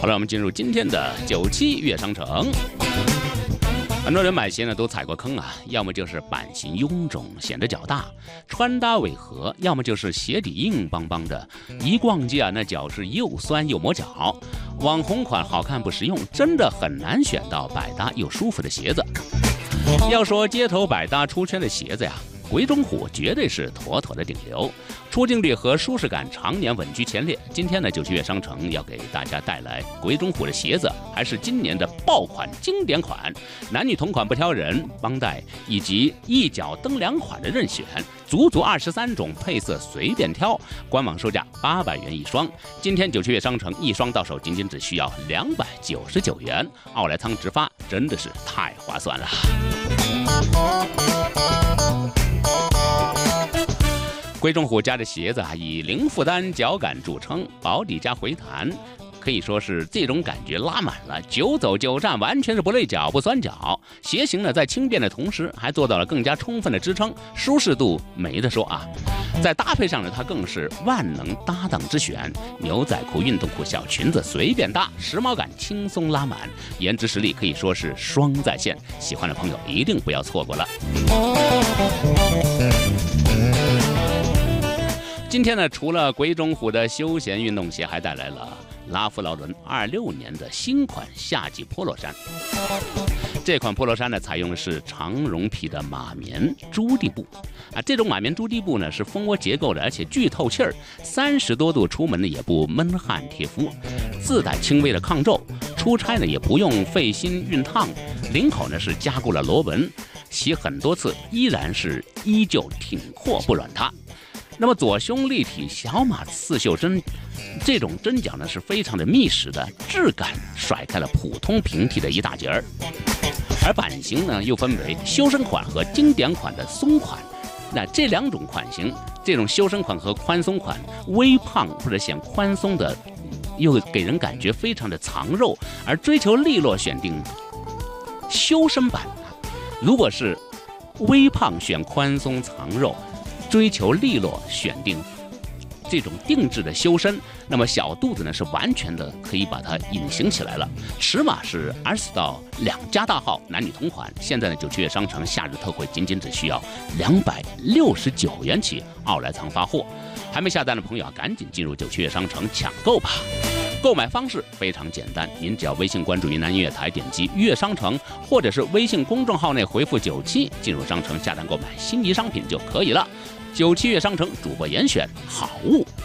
好了，我们进入今天的97悦商城。很多人买鞋呢都踩过坑啊，要么就是版型臃肿显得脚大，穿搭违和，要么就是鞋底硬邦邦的，一逛街啊那脚是又酸又磨脚。网红款好看不实用，真的很难选到百搭又舒服的鞋子。要说街头百搭出圈的鞋子呀，鬼冢虎绝对是妥妥的顶流，出镜率和舒适感常年稳居前列。今天呢，97悦商城要给大家带来鬼冢虎的鞋子，还是今年的爆款经典款，男女同款不挑人，帮带以及一脚蹬2款的任选，足足23种配色随便挑，官网售价800元一双。今天97悦商城一双到手仅仅只需要299元，奥莱仓直发，真的是太划算了。鬼冢虎家的鞋子以零负担脚感著称，保底加回弹，可以说是这种感觉拉满了，久走久站，完全是不累脚不酸脚。鞋型呢在轻便的同时，还做到了更加充分的支撑，舒适度没得说啊。在搭配上呢，它更是万能搭档之选，牛仔裤、运动裤、小裙子随便搭，时髦感轻松拉满，颜值实力可以说是双在线。喜欢的朋友一定不要错过了。今天呢，除了鬼冢虎的休闲运动鞋，还带来了拉夫劳伦26年的新款夏季 Polo 衫。这款 Polo 衫呢，采用的是长绒皮的马棉朱地布啊。这种马棉朱地布呢是蜂窝结构的，而且巨透气儿，30多度出门呢也不闷汗贴肤，自带轻微的抗皱，出差呢也不用费心熨烫。领口呢是加固了螺纹，洗很多次依然是依旧挺阔不软塌。那么左胸立体小码刺绣针，这种针脚呢是非常的密实的，质感甩开了普通平替的一大截儿。而版型呢又分为修身款和经典款的松款。那这2种款型，这种修身款和宽松款，微胖或者显宽松的，又给人感觉非常的藏肉，而追求利落选定修身版。如果是微胖选宽松藏肉，追求利落选定这种定制的修身，那么小肚子呢是完全的可以把它隐形起来了。尺码是24到2加大号，男女同款。现在呢97悦商城夏日特惠，仅仅只需要269元起，奥莱仓发货。还没下单的朋友啊，赶紧进入97悦商城抢购吧。购买方式非常简单，您只要微信关注云南音乐台，点击悦商城，或者是微信公众号内回复97，进入商城下单购买心仪商品就可以了。97悦商城主播严选，好物